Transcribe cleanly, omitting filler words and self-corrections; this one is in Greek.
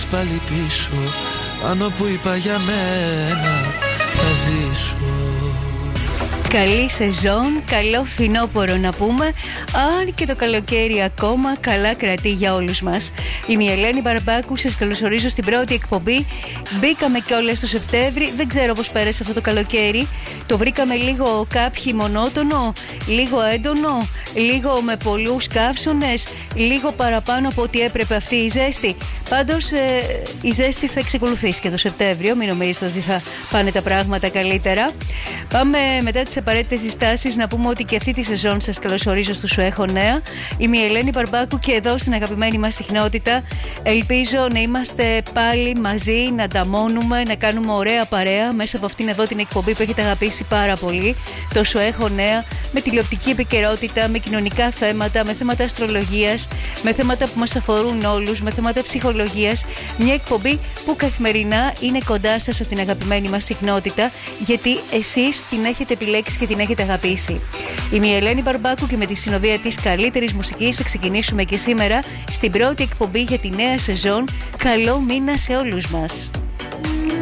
πάλι πίσω. Πάνω που είπα για μένα θα ζήσω. Καλή σεζόν, καλό φθινόπωρο να πούμε. Αν και το καλοκαίρι ακόμα καλά κρατεί για όλους μας. Είμαι η Ελένη Μπαρμπάκου, σας καλωσορίζω στην πρώτη εκπομπή. Μπήκαμε κιόλας το Σεπτέμβρη, δεν ξέρω πώς πέρασε αυτό το καλοκαίρι. Το βρήκαμε λίγο κάποιοι μονότονο, λίγο έντονο, λίγο με πολλούς καύσονες, λίγο παραπάνω από ό,τι έπρεπε αυτή η ζέστη. Πάντως η ζέστη θα εξακολουθήσει και το Σεπτέμβριο, μην νομίζετε ότι θα πάνε τα πράγματα καλύτερα. Πάμε μετά τις απαραίτητες συστάσεις να πούμε ότι και αυτή τη σεζόν σας καλωσορίζω στο Σου Έχω Νέα. Είμαι η Ελένη Μπαρμπάκου και εδώ στην αγαπημένη μας συχνότητα ελπίζω να είμαστε πάλι μαζί, να ανταμώνουμε, να κάνουμε ωραία παρέα μέσα από αυτήν εδώ την εκπομπή που έχετε αγαπήσει πάρα πολύ. Το Σου Έχω Νέα, με τηλεοπτική επικαιρότητα, με κοινωνικά θέματα, με θέματα αστρολογίας, με θέματα που μας αφορούν όλους, με θέματα ψυχολογίας. Μια εκπομπή που καθημερινά είναι κοντά σας από την αγαπημένη μας συχνότητα, γιατί εσείς την έχετε επιλέξει και την έχετε αγαπήσει. Είμαι η Ελένη Μπαρμπάκου και με τη συνοδεία της καλύτερης μουσικής θα ξεκινήσουμε και σήμερα στην πρώτη εκπομπή για τη νέα σεζόν. Καλό μήνα σε όλους μας.